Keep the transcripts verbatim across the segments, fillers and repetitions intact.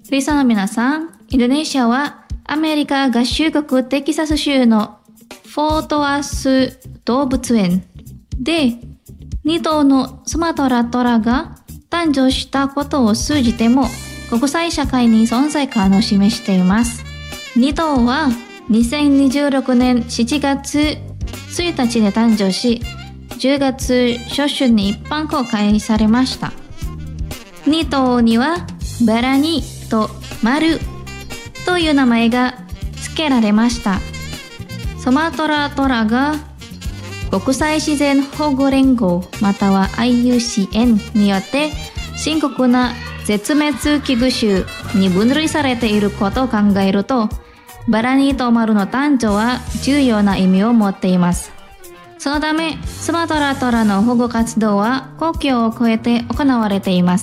リスナーの皆さん、インドネシアはアメリカ合衆国テキサス州のフォートワース動物園でに頭のスマトラトラが誕生したことを通じても国際社会に存在感を示しています。に頭はにせんにじゅうろくねんしちがつついたちで誕生し、じゅうがつ初旬に一般公開されました。に頭にはバラニとマルという名前が付けられました。スマトラトラが国際自然保護連合または アイユーシーエヌ によって深刻な絶滅危惧種に分類されていることを考えると、バラニとマルの誕生は重要な意味を持っています。そのためスマトラトラの保護活動は国境を越えて行われています。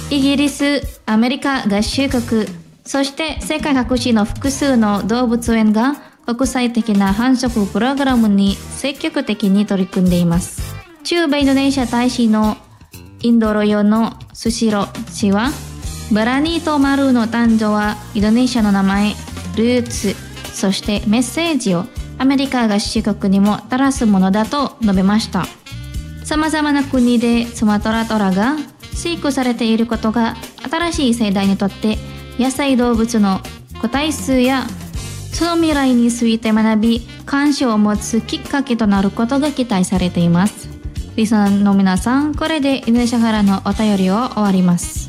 イギリス、アメリカ合衆国、そして世界各地の複数の動物園が国際的な繁殖プログラムに積極的に取り組んでいます。中米インドネシア大使のインドロヨのスシロ氏は、バラニーとマルーの誕生はインドネシアの名前、ルーツ、そしてメッセージをアメリカ合衆国にもたらすものだと述べました。さまざまな国でスマトラトラが飼育されていることが新しい世代にとって野生動物の個体数やその未来について学び関心を持つきっかけとなることが期待されています。リスナーの皆さん、これでインドネシアからのお便りを終わります。